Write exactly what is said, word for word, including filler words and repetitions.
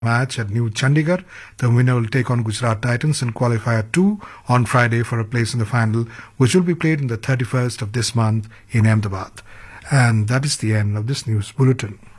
match at New Chandigarh. The winner will take on Gujarat Titans in qualifier two on Friday for a place in the final, which will be played on the thirty-first of this month in Ahmedabad. And that is the end of this news bulletin.